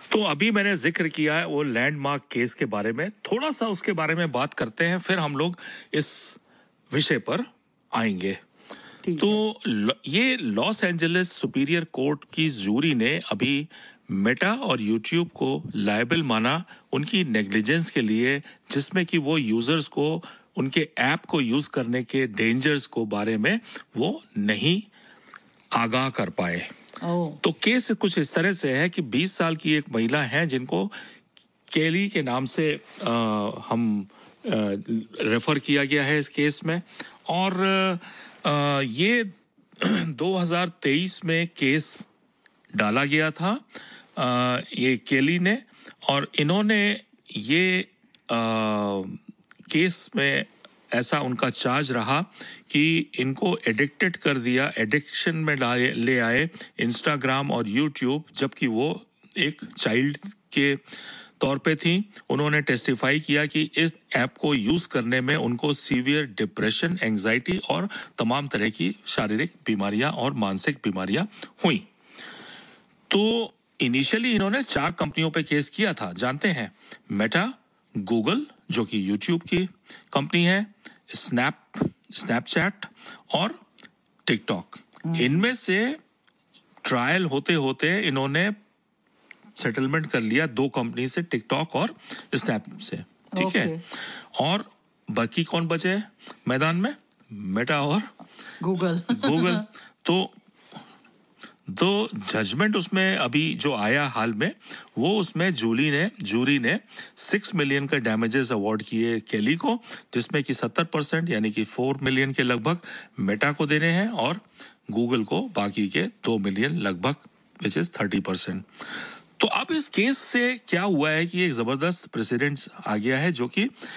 तो अभी मैंने जिक्र किया है वो लैंडमार्क केस के बारे में, थोड़ा सा उसके बारे में बात करते हैं, फिर हम लोग इस विषय पर आएंगे। तो ये लॉस एंजलिस सुपीरियर कोर्ट की जूरी ने अभी मेटा और यूट्यूब को लायबल माना उनकी नेग्लिजेंस के लिए, जिसमें कि वो यूजर्स को उनके ऐप को यूज करने के डेंजर्स को बारे में वो नहीं आगाह कर पाए। तो केस कुछ इस तरह से है कि 20 साल की एक महिला है जिनको केली के नाम से हम रेफर किया गया है इस केस में, और ये 2023 में केस डाला गया था ये केली ने, और इन्होंने ये केस में ऐसा उनका चार्ज रहा कि इनको एडिक्टेड कर दिया, एडिक्शन में ले आए इंस्टाग्राम और यूट्यूब, जबकि वो एक चाइल्ड के तौर पे थी। उन्होंने टेस्टिफाई किया कि इस ऐप को यूज करने में उनको सीवियर डिप्रेशन, एंजाइटी और तमाम तरह की शारीरिक बीमारियां और मानसिक बीमारियां हुई। तो इनिशियली इन्होंने 4 कंपनियों पे केस किया था, जानते हैं, मेटा, गूगल जो कि यूट्यूब की कंपनी है, स्नैपचैट और टिकटॉक। इनमें से ट्रायल होते होते इन्होंने सेटलमेंट कर लिया 2 कंपनी से, टिकटॉक और स्नैप से, ठीक है। और बाकी कौन बचे मैदान में? मेटा और गूगल। तो जजमेंट उसमें अभी जो आया हाल में, वो उसमें जूरी ने 6 मिलियन का डैमेजेस अवार्ड किए केली को, जिसमें कि 70% यानी कि 4 मिलियन के लगभग मेटा को देने हैं और गूगल को बाकी के 2 मिलियन लगभग, विच इज 30%। तो अब इस केस से क्या हुआ है कि एक जबरदस्त प्रेसिडेंट आ गया है, जो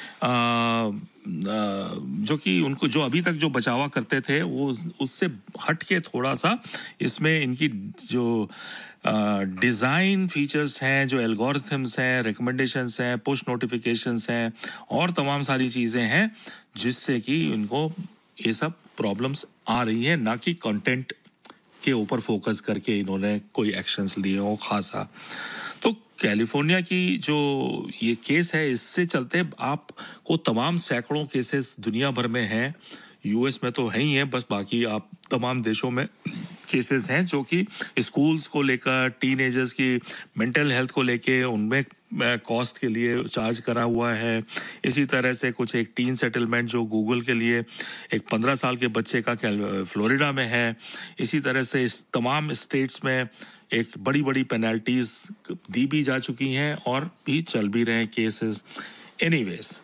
कि उनको जो अभी तक जो बचावा करते थे वो उससे हट के थोड़ा सा इसमें इनकी जो डिज़ाइन फीचर्स हैं, जो एल्गोरिथम्स हैं, रिकमेंडेशंस हैं, पुश नोटिफिकेशंस हैं और तमाम सारी चीज़ें हैं, जिससे कि इनको ये सब प्रॉब्लम्स आ रही हैं, ना कि कंटेंट के ऊपर फोकस करके इन्होंने कोई एक्शंस लिए हो खासा। तो कैलिफोर्निया की जो ये केस है, इससे चलते आपको तमाम सैकड़ों केसेस दुनिया भर में हैं, यूएस में तो है ही है, बस बाकी आप तमाम देशों में केसेस हैं जो कि स्कूल्स को लेकर, टीनेजर्स की मेंटल हेल्थ को लेके उनमें कॉस्ट के लिए चार्ज करा हुआ है। इसी तरह से कुछ एक टीन सेटलमेंट जो गूगल के लिए एक 15 साल के बच्चे का फ्लोरिडा में है। इसी तरह से इस तमाम स्टेट्स में एक बड़ी बड़ी पेनल्टीज दी भी जा चुकी हैं और भी चल भी रहे हैं केसेस। एनीवेज,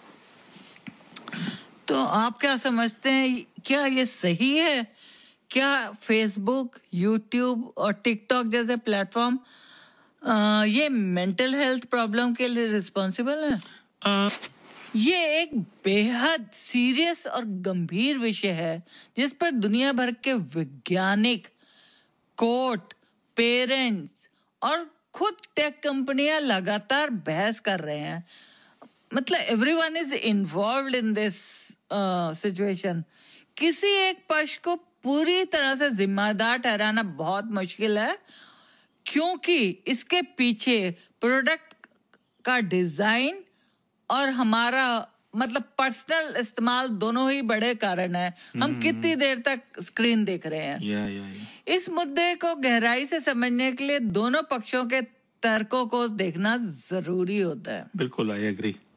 तो आप क्या समझते हैं, क्या ये सही है? क्या फेसबुक, यूट्यूब और टिकटॉक जैसे प्लेटफॉर्म ये मेंटल हेल्थ प्रॉब्लम के लिए रिस्पॉन्सिबल है? ये एक बेहद सीरियस और गंभीर विषय है जिस पर दुनिया भर के वैज्ञानिक, कोर्ट, पेरेंट्स और खुद टेक कंपनियां लगातार बहस कर रहे हैं। मतलब everyone is involved in this situation. किसी एक पक्ष को पूरी तरह से जिम्मेदार ठहराना बहुत मुश्किल है, क्योंकि इसके पीछे प्रोडक्ट का डिजाइन और हमारा मतलब पर्सनल इस्तेमाल दोनों ही बड़े कारण है। हम कितनी देर तक स्क्रीन देख रहे हैं। इस मुद्दे को गहराई से समझने के लिए दोनों पक्षों के तर्कों को देखना जरूरी होता है। बिल्कुल, आई एग्री।